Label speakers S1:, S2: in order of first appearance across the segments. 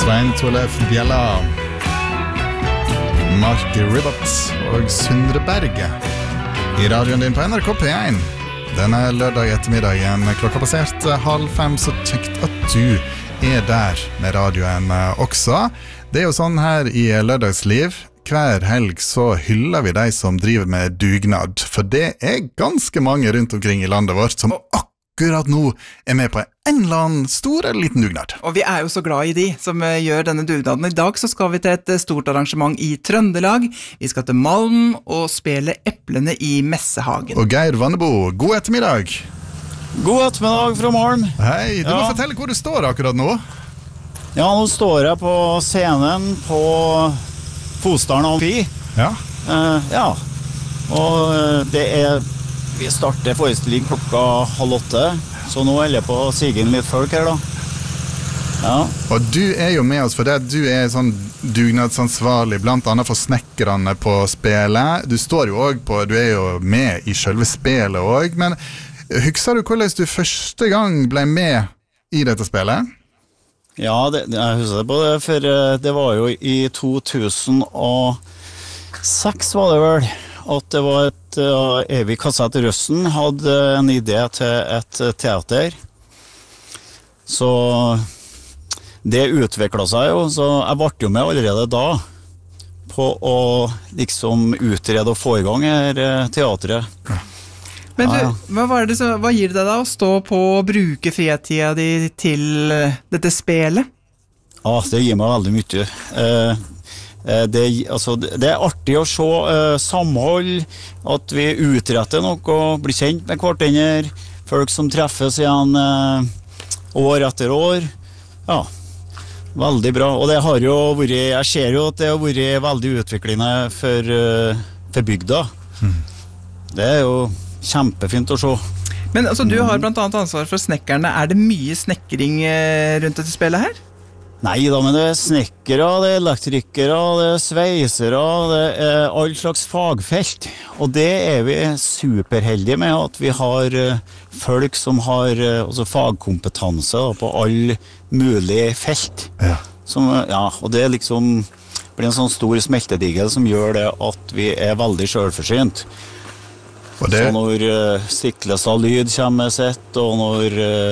S1: Svein Torleif Bjella, Mark Ribot og Sundre Berge I radioen din på NRK P1. Denne lørdag ettermiddagen klokka passert 4:30, så kjekt at du der med radioen også. Det jo sånn her I lørdagsliv. Hver helg så hyller vi de som driver med dugnad, for det ganske mange rundt omkring I landet vårt som akkurat nå med på en eller annen stor eller liten dugnad.
S2: Og vi jo så glad I de som gjør denne dugnaden. I dag så skal vi til et stort arrangement I Trøndelag. Vi skal til Malm og spille Eplene I Messehagen.
S1: Og Geir Vannebo, god ettermiddag.
S3: God ettermiddag fra Malm.
S1: Hei, du må fortelle hvor du står akkurat nå.
S3: Ja, nå står jeg på scenen på Fosdalen Amfi.
S1: Ja.
S3: Ja, og det vi starter forestilling klokka 7:30, så nå jeg på sigen litt folk her da. Ja.
S1: Og du jo med oss, for det du sånn dugnadsansvarlig, blant annet for snekkerne på spelet. Du står jo også på, du jo med I selve spelet også, men husker du hvordan du første gang ble med I dette spelet?
S3: Ja, jeg husker det på det, for det var jo I 2006 var det vel, at det var Evig Kassett Røsten hadde en idé til et teater. Så det utviklet seg jo, så jeg ble jo med allerede da på å liksom utrede og få I gang her teatret.
S2: Men du, hva gir det deg da å stå på og bruke fritida di til dette spelet?
S3: Ja, det gir meg veldig mye. Det artig å se samhold, at vi utretter noe og blir kjent med hverandre, folk som treffes igjen år etter år. Ja, veldig bra. Og det har jo vært, jeg ser jo at det har vært veldig utviklende for bygda. Det jo kjempefint å se.
S2: Men altså, du har blant annet ansvar for snekkerne. Det mye snekring rundt dette spillet her?
S3: Nei da, men det snekkere, det elektrikere, det sveisere, det all slags fagfelt. Og det vi superheldige med, at vi har folk som har også fagkompetanse på all mulig felt.
S1: Ja.
S3: Og det liksom blir en sånn stor smeltedigel som gjør det at vi veldig selvforsynt. Så når Stiklestad Lyd kommer med sitt, og når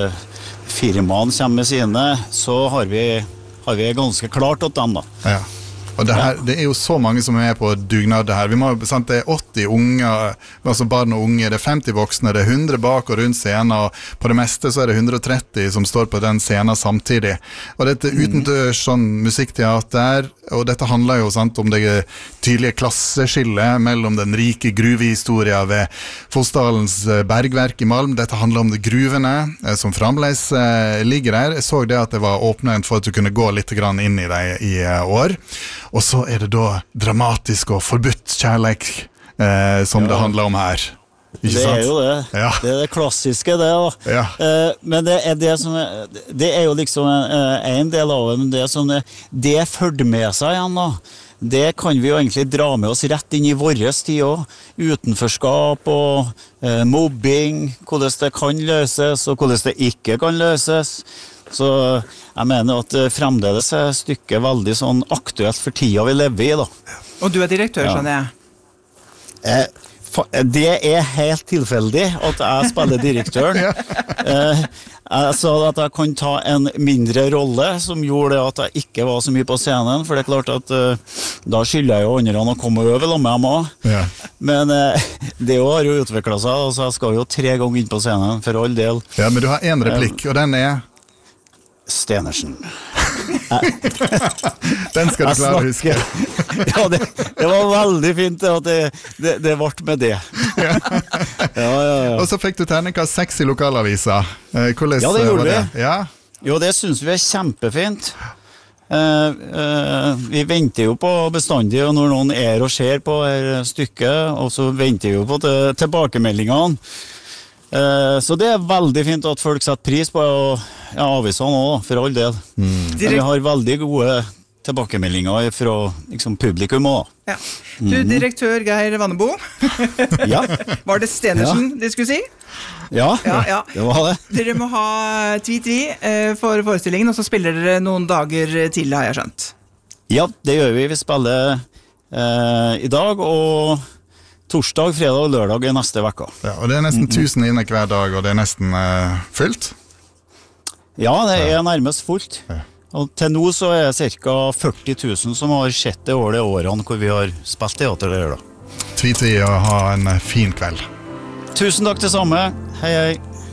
S3: firmaen kommer med sine, så har vi ganske klart åt dem da.
S1: Ja. Og det jo så mange som med på dugnad det her. Vi må, sant, det 80 unger, altså barn og unge, det 50 voksne, det 100 bak og rundt scenen, og på det meste så det 130 som står på den scenen samtidig. Og dette utendørs sånn musikkteater, og dette handler jo sant, om det tydelige klasseskillet mellom den rike gruvehistorien ved Fosdalens bergverk I Malm. Dette handler om de gruvene som fremdeles ligger der. Jeg så det at det var åpnet for at du kunne gå litt grann inn I det I år. Og så det da dramatisk og forbudt kjærleik som det handler om her. Ikke
S3: det
S1: sant?
S3: Jo det.
S1: Ja.
S3: Det det klassiske det da.
S1: Ja.
S3: Men det som det jo liksom en del av det, men det som det følger med seg igjen da. Det kan vi jo egentlig dra med oss rett inn I våres tid også. Utenforskap og mobbing, hvordan det kan løses og hvordan det ikke kan løses. Så jeg mener at fremdeles stykket veldig sånn aktuelt for tida vi lever I da.
S2: Og du direktør, skjønner jeg?
S3: Det helt tilfeldig at jeg spiller direktøren. Jeg sa at jeg kan ta en mindre rolle som gjorde det at jeg ikke var så mye på scenen, for det klart at da skylder jeg jo andre å komme over med dem også.
S1: Ja.
S3: Men det har jo utviklet seg, så jeg skal jo 3 ganger inn på scenen for all del.
S1: Ja, men du har en replikk, og den
S3: Stenersen.
S1: Den skal du klare å huske.
S3: Ja, det var veldig fint at det ble med det. Ja.
S1: Og så fikk du terningkast 6 I lokalavisa. Hvordan
S3: ja, det gjorde
S1: var det? Ja.
S3: Jo, det synes vi kjempefint. Vi venter jo på bestandig, og når noen og ser på stykket, og så venter vi jo på tilbakemeldingene. Så det veldig fint at folk setter pris på avisene også, for all del. Vi har veldig gode tilbakemeldinger fra liksom, publikum også.
S2: Ja. Du, direktør Geir Vannebo,
S3: Ja,
S2: var det Stenersen de skulle si?
S3: ja,
S2: Ja.
S3: det var det.
S2: Dere må ha tvi-tvi for forestillingen, og så spiller dere noen dager til, har jeg skjønt.
S3: Ja, det gjør vi. Vi spiller i dag, og torsdag, fredag og lørdag er neste vekka.
S1: Ja, og det er nesten 1000 inne hver dag, og det er nesten fullt.
S3: Ja, det er nærmest fullt.
S1: Ja.
S3: Og til nå så er det ca. 40 000 som har sett det årene hvor vi har spilt teater der da.
S1: Tvi-tvi og ha en fin kveld.
S3: Tusen takk til samme. Hei, hei.